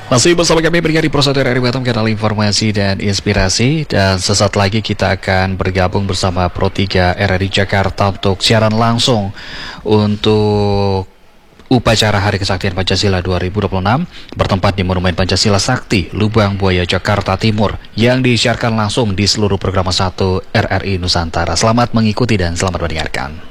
Masih bersama kami berada di Prosedur RRI Batam, kanal informasi dan inspirasi. Dan sesaat lagi kita akan bergabung bersama Pro 3 RRI Jakarta untuk siaran langsung untuk upacara Hari Kesaktian Pancasila 2026 bertempat di Monumen Pancasila Sakti, Lubang Buaya, Jakarta Timur, yang disiarkan langsung di seluruh program 1 RRI Nusantara. Selamat mengikuti dan selamat mendengarkan.